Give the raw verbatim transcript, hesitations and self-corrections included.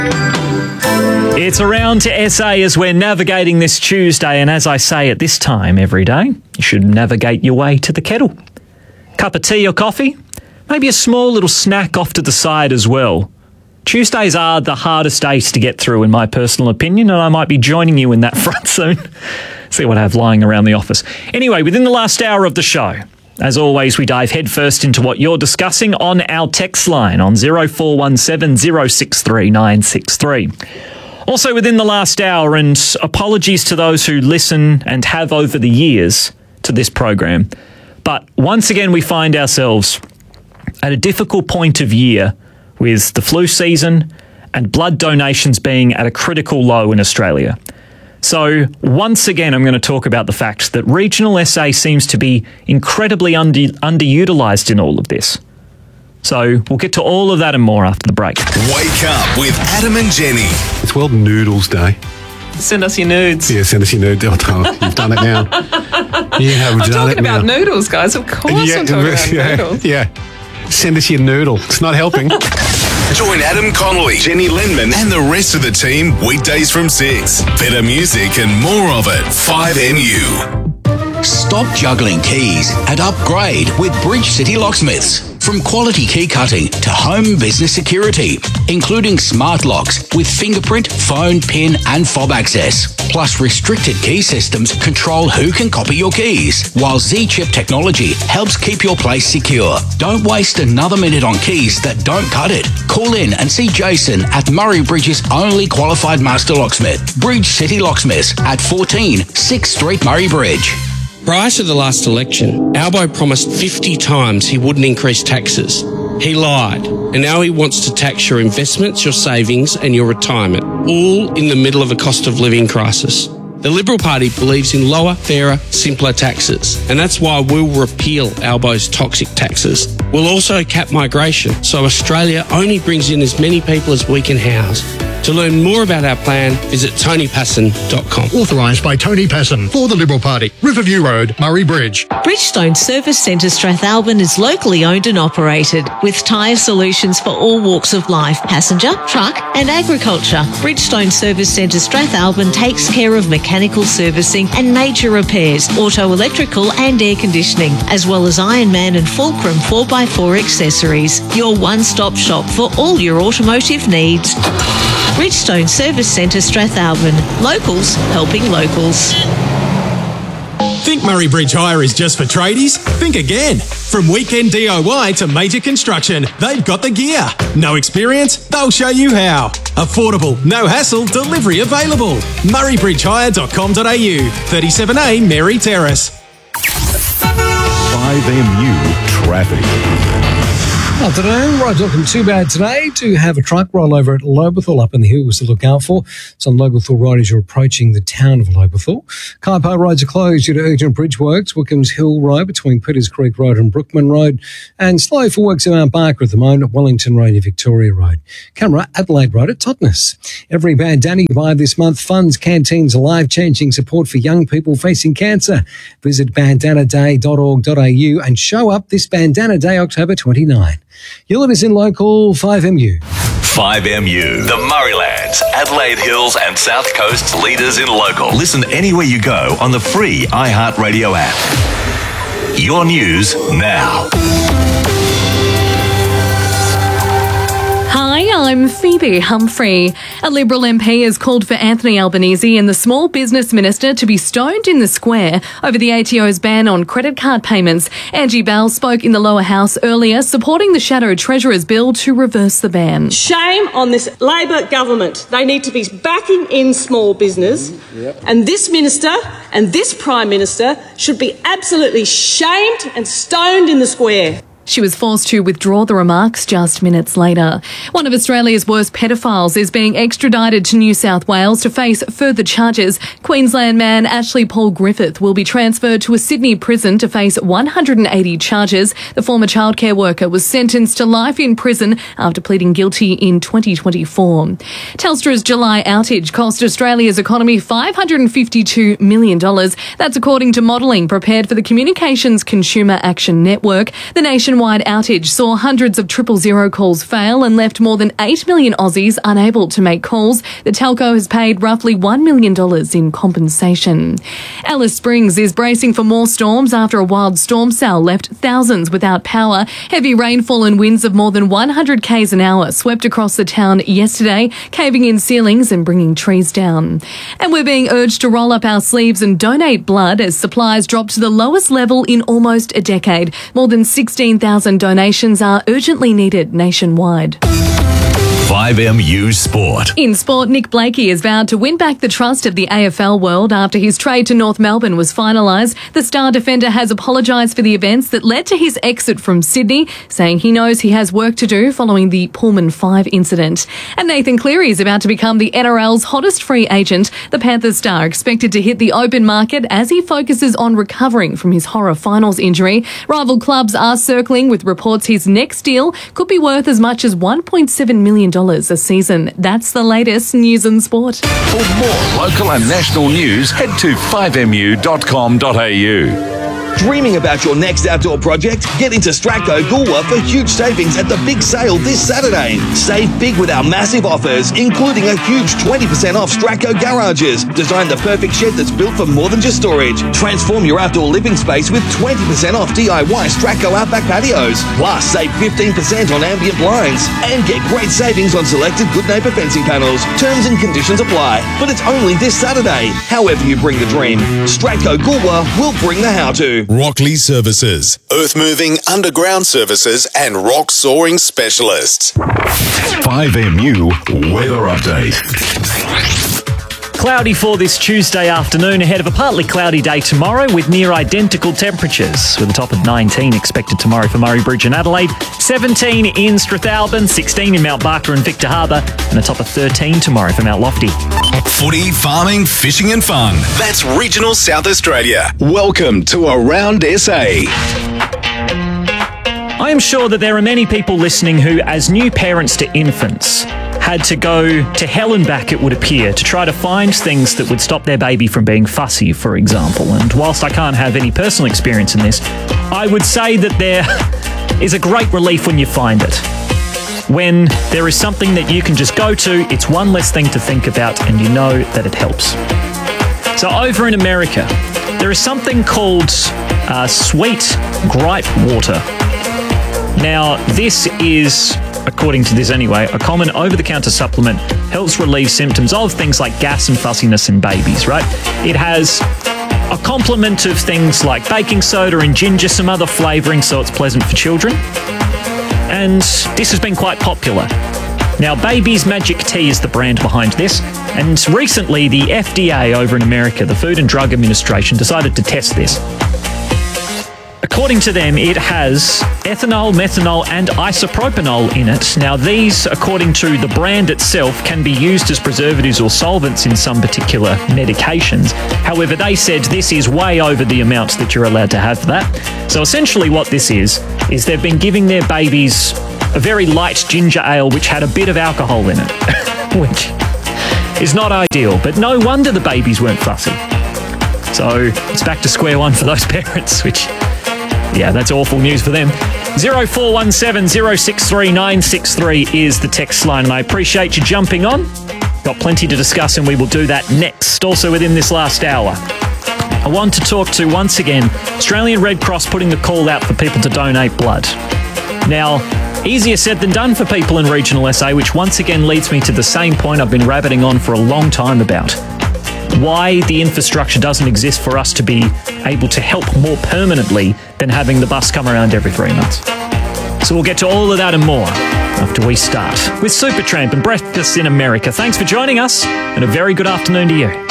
It's around to S A as we're navigating this Tuesday, and as I say at this time every day, you should navigate your way to the kettle. Cup of tea or coffee, maybe a small little snack off to the side as well. Tuesdays are the hardest days to get through, in my personal opinion, and I might be joining you in that front soon. See what I have lying around the office. Anyway, within the last hour of the show, as always, we dive headfirst into what you're discussing on our text line on zero four one seven zero six three nine six three. Also within the last hour, and apologies to those who listen and have over the years to this program, but once again we find ourselves at a difficult point of year with the flu season and blood donations being at a critical low in Australia. So once again, I'm going to talk about the fact that regional S A seems to be incredibly under, underutilised in all of this. So we'll get to all of that and more after the break. Wake up with Adam and Jenny. It's World Noodles Day. Send us your nudes. Yeah, send us your nudes. Oh, you've done it now. Yeah, we've I'm done talking it about now. noodles, guys. Of course yeah, I'm talking about yeah, noodles. Yeah, send us your noodle. It's not helping. Join Adam Connolly, Jenny Lindman, and the rest of the team weekdays from six. Better music and more of it. five M U. Stop juggling keys and upgrade with Bridge City Locksmiths. From quality key cutting to home business security, including smart locks with fingerprint, phone, PIN and fob access. Plus restricted key systems control who can copy your keys, while Z-Chip technology helps keep your place secure. Don't waste another minute on keys that don't cut it. Call in and see Jason at Murray Bridge's only qualified master locksmith, Bridge City Locksmiths at fourteen sixth Street, Murray Bridge. Prior to the last election, Albo promised fifty times he wouldn't increase taxes. He lied, and now he wants to tax your investments, your savings and your retirement, all in the middle of a cost of living crisis. The Liberal Party believes in lower, fairer, simpler taxes, and that's why we'll repeal Albo's toxic taxes. We'll also cap migration, so Australia only brings in as many people as we can house. To learn more about our plan, visit tony passon dot com. Authorised by Tony Passon for the Liberal Party. Riverview Road, Murray Bridge. Bridgestone Service Centre Strathalbyn is locally owned and operated with tyre solutions for all walks of life, passenger, truck and agriculture. Bridgestone Service Centre Strathalbyn takes care of mechanical servicing and major repairs, auto electrical and air conditioning, as well as Ironman and Fulcrum four by four accessories. Your one-stop shop for all your automotive needs. Bridgestone Service Centre Strathalbyn. Locals helping locals. Think Murray Bridge Hire is just for tradies? Think again. From weekend D I Y to major construction, they've got the gear. No experience? They'll show you how. Affordable, no hassle, delivery available. murray bridge hire dot com dot a u, thirty-seven A Mary Terrace. five M U Traffic. Afternoon, right, looking too bad today. To have a truck roll over at Lobethal up in the hills to look out for. It's on Lobethal Road as you're approaching the town of Lobethal. Kaipo roads are closed due to urgent bridge works. Wickham's Hill Road between Peters Creek Road and Brookman Road. And slow for works at Mount Barker at the moment at Wellington Road and Victoria Road. Camera, Adelaide Road at Totnes. Every bandana you buy this month funds Canteen's life-changing support for young people facing cancer. Visit bandana day dot org dot a u and show up this Bandana Day October twenty-ninth. You're listening in local five M U. five M U, the Murraylands, Adelaide Hills and South Coast's leaders in local. Listen anywhere you go on the free iHeartRadio app. Your news now. Hi, I'm Phoebe Humphrey. A Liberal M P has called for Anthony Albanese and the Small Business Minister to be stoned in the square over the A T O's ban on credit card payments. Angie Bell spoke in the lower house earlier, supporting the Shadow Treasurer's bill to reverse the ban. Shame on this Labor government. They need to be backing in small business. Yep. And this minister and this Prime Minister should be absolutely shamed and stoned in the square. She was forced to withdraw the remarks just minutes later. One of Australia's worst pedophiles is being extradited to New South Wales to face further charges. Queensland man Ashley Paul Griffith will be transferred to a Sydney prison to face one hundred eighty charges. The former childcare worker was sentenced to life in prison after pleading guilty in twenty twenty-four. Telstra's July outage cost Australia's economy five hundred fifty-two million dollars. That's according to modelling prepared for the Communications Consumer Action Network. The nation nationwide outage saw hundreds of triple zero calls fail and left more than eight million Aussies unable to make calls. The telco has paid roughly one million dollars in compensation. Alice Springs is bracing for more storms after a wild storm cell left thousands without power. Heavy rainfall and winds of more than one hundred kays an hour swept across the town yesterday, caving in ceilings and bringing trees down. And we're being urged to roll up our sleeves and donate blood as supplies drop to the lowest level in almost a decade. More than sixteen thousand donations are urgently needed nationwide. five M U Sport. In sport, Nick Blakey has vowed to win back the trust of the A F L world after his trade to North Melbourne was finalised. The star defender has apologised for the events that led to his exit from Sydney, saying he knows he has work to do following the Pullman five incident. And Nathan Cleary is about to become the N R L's hottest free agent. The Panthers star expected to hit the open market as he focuses on recovering from his horror finals injury. Rival clubs are circling with reports his next deal could be worth as much as one point seven million dollars a season. That's the latest news and sport. For more local and national news, head to five m u dot com dot a u. Dreaming about your next outdoor project? Get into Stratco Goolwa for huge savings at the big sale this Saturday. Save big with our massive offers, including a huge twenty percent off Stratco garages. Design the perfect shed that's built for more than just storage. Transform your outdoor living space with twenty percent off D I Y Stratco Outback patios. Plus, save fifteen percent on ambient blinds. And get great savings on selected Good Neighbour fencing panels. Terms and conditions apply. But it's only this Saturday. However you bring the dream, Stratco Goolwa will bring the how-to. Rockley Services, earth moving, underground services and rock soaring specialists. five M U Weather Update. Cloudy for this Tuesday afternoon ahead of a partly cloudy day tomorrow with near identical temperatures, with a top of nineteen expected tomorrow for Murray Bridge and Adelaide, seventeen in Strathalbyn, sixteen in Mount Barker and Victor Harbour, and a top of thirteen tomorrow for Mount Lofty. Footy, farming, fishing and fun. That's regional South Australia. Welcome to Around S A. I am sure that there are many people listening who, as new parents to infants, had to go to hell and back, it would appear, to try to find things that would stop their baby from being fussy, for example. And whilst I can't have any personal experience in this, I would say that there is a great relief when you find it. When there is something that you can just go to, it's one less thing to think about, and you know that it helps. So over in America, there is something called uh, sweet gripe water. Now, this is, according to this anyway, a common over-the-counter supplement, helps relieve symptoms of things like gas and fussiness in babies, right? It has a complement of things like baking soda and ginger, some other flavouring, so it's pleasant for children. And this has been quite popular. Now, Baby's Magic Tea is the brand behind this, and recently the F D A over in America, the Food and Drug Administration, decided to test this. According to them, it has ethanol, methanol and isopropanol in it. Now, these, according to the brand itself, can be used as preservatives or solvents in some particular medications. However, they said this is way over the amounts that you're allowed to have for that. So essentially what this is, is they've been giving their babies a very light ginger ale which had a bit of alcohol in it, which is not ideal, but no wonder the babies weren't fussy. So it's back to square one for those parents, which... yeah, that's awful news for them. zero four one seven zero six three nine six three is the text line, and I appreciate you jumping on. Got plenty to discuss, and we will do that next, also within this last hour. I want to talk to, once again, Australian Red Cross putting the call out for people to donate blood. Now, easier said than done for people in regional S A, which once again leads me to the same point I've been rabbiting on for a long time about. Why the infrastructure doesn't exist for us to be able to help more permanently than having the bus come around every three months. So we'll get to all of that and more after we start with Supertramp and Breakfast in America. Thanks for joining us, and a very good afternoon to you.